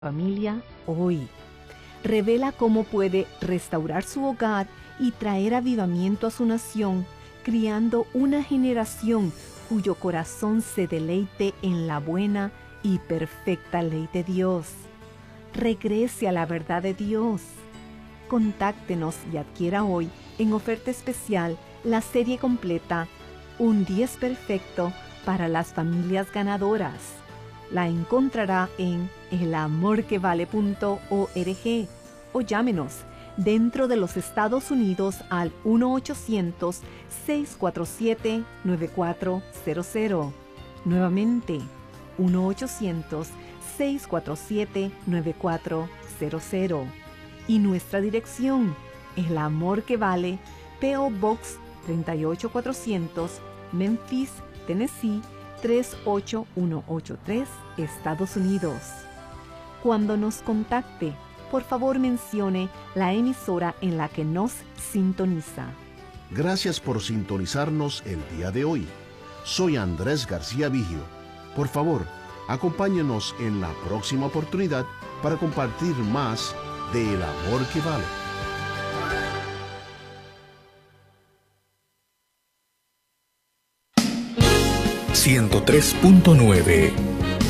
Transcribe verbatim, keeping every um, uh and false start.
familia hoy. Revela cómo puede restaurar su hogar y traer avivamiento a su nación, criando una generación cuyo corazón se deleite en la buena y perfecta ley de Dios. Regrese a la verdad de Dios. Contáctenos y adquiera hoy en oferta especial la serie completa Un diez perfecto para las familias ganadoras. La encontrará en el amor que vale punto org o llámenos dentro de los Estados Unidos al uno ochocientos, seis cuatro siete, nueve cuatro cero cero. Nuevamente, uno ochocientos, seis cuatro siete, nueve cuatro cero cero. Y nuestra dirección, El Amor que Vale, P O Box treinta y ocho cuatrocientos, Memphis, Tennessee tres ocho uno ocho tres, Estados Unidos. Cuando nos contacte, por favor mencione la emisora en la que nos sintoniza. Gracias por sintonizarnos el día de hoy. Soy Andrés García Vigio. Por favor, acompáñenos en la próxima oportunidad para compartir más de El Amor que Vale. ciento tres punto nueve